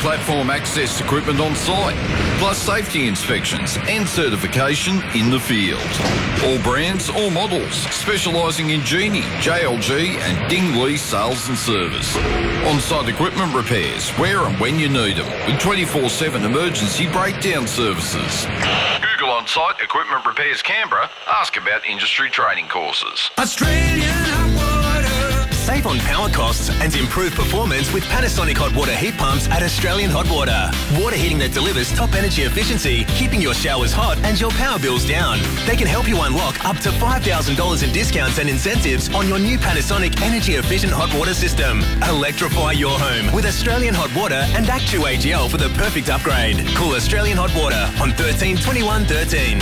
platform access equipment on site, plus safety inspections and certification in the field. All brands, all models, specialising in Genie, JLG and Dingley sales and service. On-site equipment repairs, where and when you need them, with 24/7 emergency breakdown services. Google On-Site Equipment Repairs Canberra. Ask about industry training courses. Australian hot water. Save on power costs and improve performance with Panasonic hot water heat pumps at Australian Hot Water. Water heating that delivers top energy efficiency, keeping your showers hot and your power bills down. They can help you unlock up to $5,000 in discounts and incentives on your new Panasonic energy efficient hot water system. Electrify your home with Australian Hot Water and Actu AGL for the perfect upgrade. Call Australian Hot Water on 13 21 13.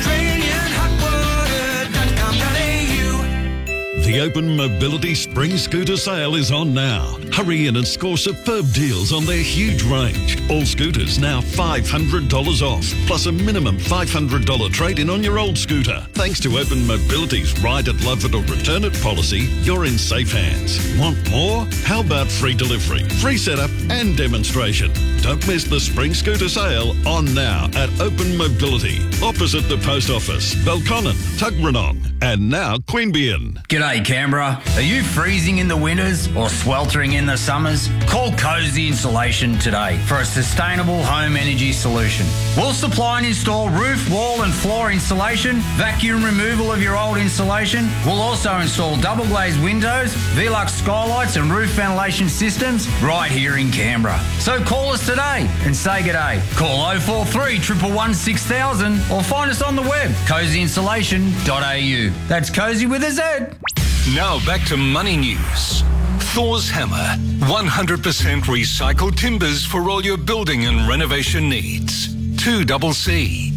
AustralianHotWater.com.au. The Open Mobility Spring Scooter Sale is on now. Hurry in and score superb deals on their huge range. All scooters now $500 off, plus a minimum $500 trade-in on your old scooter. Thanks to Open Mobility's Ride It, Love It or Return It policy, you're in safe hands. Want more? How about free delivery, free setup and demonstration? Don't miss the Spring Scooter Sale on now at Open Mobility, opposite the Post Office, Belconnen, Tuggeranong, and now Queanbeyan. G'day Canberra. Are you freezing in the winters or sweltering in the summers? Call Cozy Insulation today for a sustainable home energy solution. We'll supply and install roof, wall and floor insulation, vacuum removal of your old insulation. We'll also install double glazed windows, Velux skylights and roof ventilation systems right here in Canberra. So call us today and say g'day. Call 043 111 6000 or find us on the web, cozyinsulation.au. That's Cozy with a Z. Now back to Money News. Thor's Hammer. 100% recycled timbers for all your building and renovation needs. 2CC.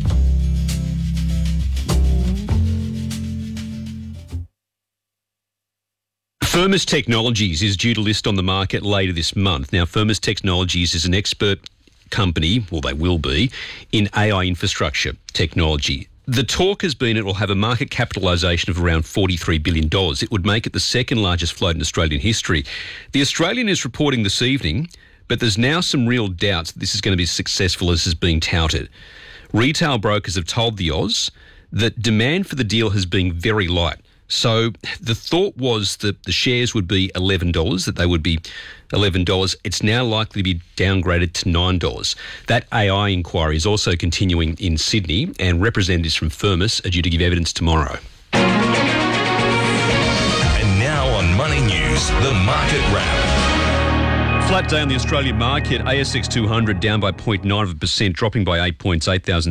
Firmus Technologies is due to list on the market later this month. Now, Firmus Technologies is an expert company, well, they will be, in AI infrastructure technology. The talk has been it will have a market capitalisation of around $43 billion. It would make it the second largest float in Australian history. The Australian is reporting this evening, but there's now some real doubts that this is going to be as successful as is being touted. Retail brokers have told the Oz that demand for the deal has been very light. So the thought was that the shares would be $11, that they would be $11. It's now likely to be downgraded to $9. That AI inquiry is also continuing in Sydney, and representatives from Firmus are due to give evidence tomorrow. And now on Money News, the market wrap. Flat day on the Australian market. ASX 200 down by 0.9%, dropping by 8 points,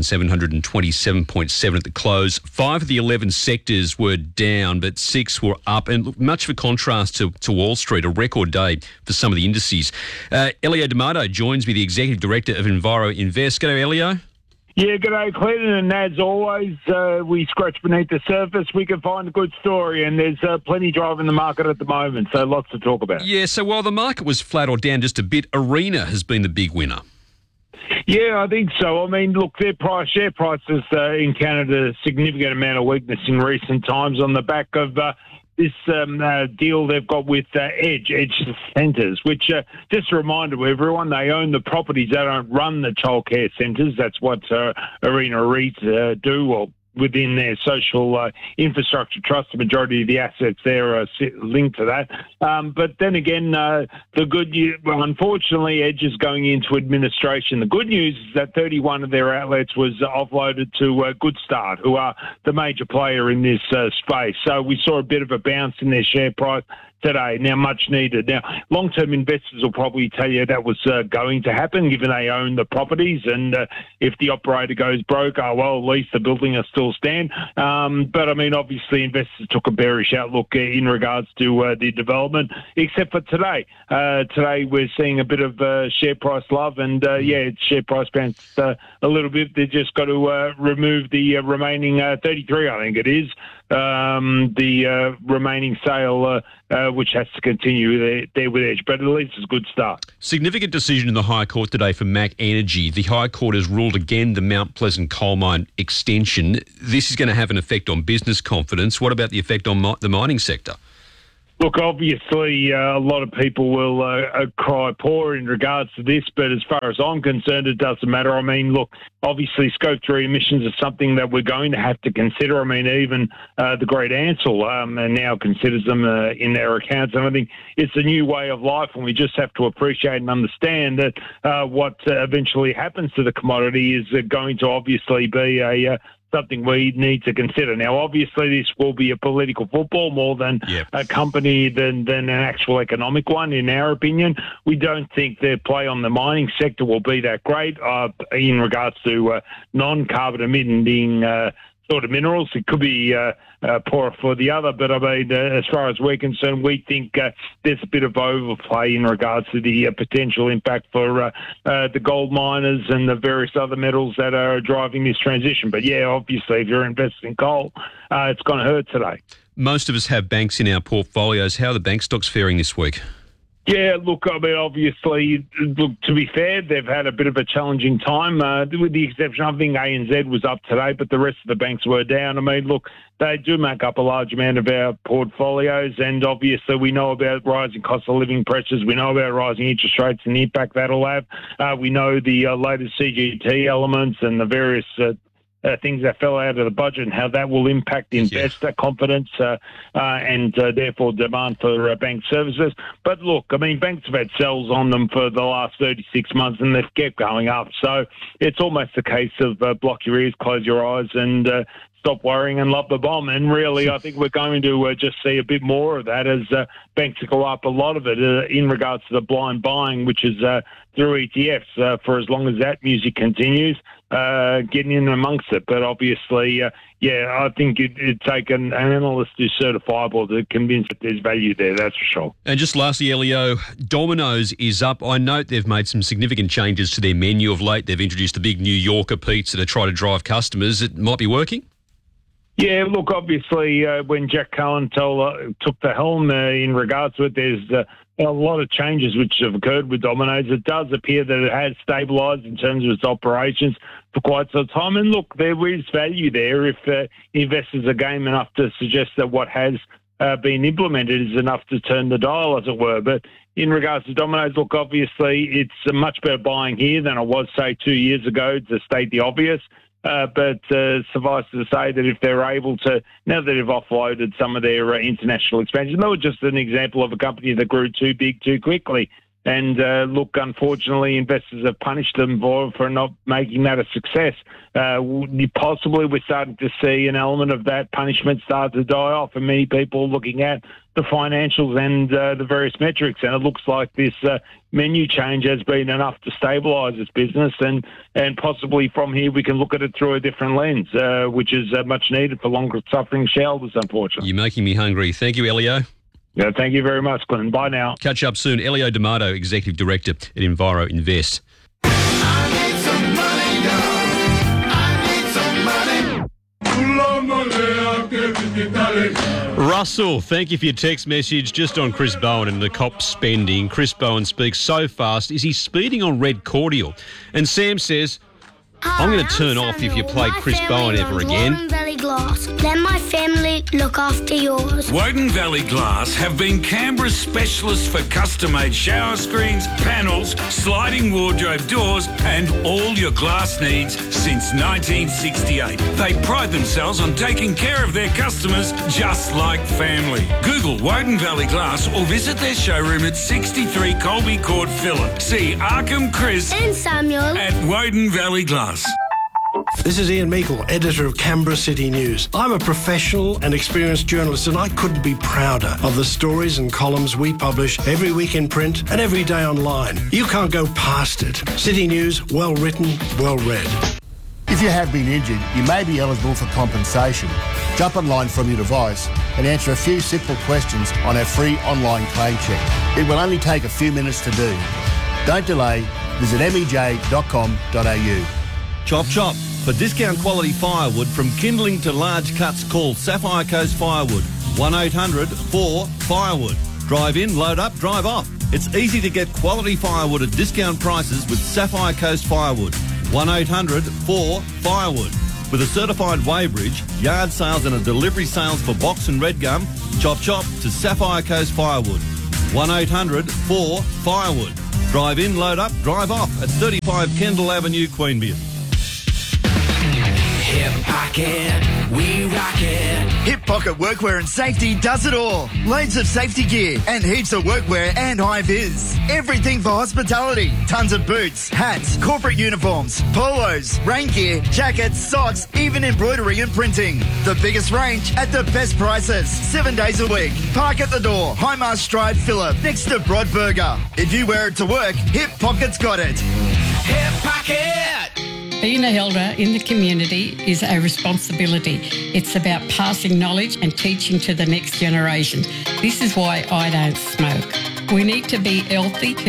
8,727.7 at the close. 5 of the 11 sectors were down, but 6 were up. And look, much of a contrast to Wall Street, a record day for some of the indices. Elio D'Amato joins me, the Executive Director of Enviro Invest. G'day, Elio. Yeah, g'day, Clinton, and as always, we scratch beneath the surface. We can find a good story, and there's plenty driving the market at the moment, so lots to talk about. Yeah, so while the market was flat or down just a bit, Arena has been the big winner. Yeah, I think so. I mean, look, their share price has encountered a significant amount of weakness in recent times on the back of this deal they've got with Edge Centres, which, just a reminder to everyone, they own the properties. They don't run the childcare centres. That's what Arena REIT do, well, within their social infrastructure trust. The majority of the assets there are linked to that. But then again, the good news, well, unfortunately, Edge is going into administration. The good news is that 31 of their outlets was offloaded to Good Start, who are the major player in this space. So we saw a bit of a bounce in their share price today, now much needed. Now, long-term investors will probably tell you that was going to happen, given they own the properties, and if the operator goes broke, at least the building will still stand. But, I mean, obviously investors took a bearish outlook in regards to the development, except for today. Today we're seeing a bit of share price love, and, its share price bounced a little bit. They've just got to remove the remaining 33, I think it is, the remaining sale, which has to continue there with Edge, but at least it's a good start. Significant decision in the High Court today for MAC Energy. The High Court has ruled again the Mount Pleasant coal mine extension. This is going to have an effect on business confidence. What about the effect on the mining sector? Look, obviously, a lot of people will cry poor in regards to this, but as far as I'm concerned, it doesn't matter. I mean, look, obviously, Scope 3 emissions are something that we're going to have to consider. I mean, even the great Ansell now considers them in their accounts. And I think it's a new way of life, and we just have to appreciate and understand that what eventually happens to the commodity is going to obviously be something we need to consider. Now, obviously, this will be a political football more than a company than an actual economic one, in our opinion. We don't think their play on the mining sector will be that great in regards to non-carbon emitting sort of minerals. It could be poorer for the other, but I mean, as far as we're concerned, we think there's a bit of overplay in regards to the potential impact for the gold miners and the various other metals that are driving this transition. But yeah, obviously, if you're investing in coal, it's going to hurt today. Most of us have banks in our portfolios. How are the bank stocks faring this week? Yeah, look, I mean, obviously, look, to be fair, they've had a bit of a challenging time, with the exception, I think ANZ was up today, but the rest of the banks were down. I mean, look, they do make up a large amount of our portfolios, and obviously we know about rising cost of living pressures. We know about rising interest rates and the impact that'll have. We know the latest CGT elements and the various things that fell out of the budget and how that will impact investor confidence and therefore demand for bank services. But look, I mean, banks have had sells on them for the last 36 months and they've kept going up. So it's almost a case of block your ears, close your eyes and stop worrying and love the bomb. And really, I think we're going to just see a bit more of that as banks go up. A lot of it in regards to the blind buying, which is through ETFs for as long as that music continues, getting in amongst it. But obviously, I think it'd take an analyst who's certifiable to convince that there's value there, that's for sure. And just lastly, Elio, Domino's is up. I note they've made some significant changes to their menu of late. They've introduced the big New Yorker pizza to try to drive customers. It might be working? Yeah, look, obviously, when Jack Cohen took the helm in regards to it, there's a lot of changes which have occurred with Domino's. It does appear that it has stabilised in terms of its operations for quite some time. And look, there is value there if investors are game enough to suggest that what has been implemented is enough to turn the dial, as it were. But in regards to Domino's, look, obviously, it's a much better buying here than it was, say, 2 years ago, to state the obvious. But suffice to say that if they're able to, now that they've offloaded some of their international expansion, they were just an example of a company that grew too big too quickly. And look, unfortunately, investors have punished them for not making that a success. Possibly we're starting to see an element of that punishment start to die off, and many people looking at the financials and the various metrics. And it looks like this menu change has been enough to stabilise this business. And possibly from here we can look at it through a different lens, which is much needed for longer-suffering shareholders, unfortunately. You're making me hungry. Thank you, Elio. Yeah, thank you very much, Glenn. Bye now. Catch up soon. Elio D'Amato, Executive Director at Enviro Invest. Russell, thank you for your text message just on Chris Bowen and the cop spending. Chris Bowen speaks so fast. Is he speeding on red cordial? And Sam says, I'm going to turn off if you play Chris Bowen ever again. Woden Valley Glass. Let my family look after yours. Woden Valley Glass have been Canberra's specialists for custom-made shower screens, panels, sliding wardrobe doors and all your glass needs since 1968. They pride themselves on taking care of their customers just like family. Google Woden Valley Glass or visit their showroom at 63 Colby Court, Phillip. See Arkham Chris And Samuel at Woden Valley Glass. This is Ian Meikle, editor of Canberra City News. I'm a professional and experienced journalist, and I couldn't be prouder of the stories and columns we publish every week in print and every day online. You can't go past it. City News, well written, well read. If you have been injured, you may be eligible for compensation. Jump online from your device and answer a few simple questions on our free online claim check. It will only take a few minutes to do. Don't delay. Visit mej.com.au. Chop chop. For discount quality firewood from kindling to large cuts, call Sapphire Coast Firewood. 1-800-4-FIREWOOD. Drive in, load up, drive off. It's easy to get quality firewood at discount prices with Sapphire Coast Firewood. 1-800-4-FIREWOOD. With a certified weighbridge, yard sales and a delivery sales for box and red gum, chop to Sapphire Coast Firewood. 1-800-4-FIREWOOD. Drive in, load up, drive off at 35 Kendall Avenue, Queanbeyan. Hip Pocket, we rock it. Hip Pocket Workwear and Safety does it all. Loads of safety gear and heaps of workwear and high-vis. Everything for hospitality. Tons of boots, hats, corporate uniforms, polos, rain gear, jackets, socks, even embroidery and printing. The biggest range at the best prices. 7 days a week. Park at the door. Highmast Drive, Phillip, next to Broadburger. If you wear it to work, Hip Pocket's got it. Hip Pocket! Being an elder in the community is a responsibility. It's about passing knowledge and teaching to the next generation. This is why I don't smoke. We need to be healthy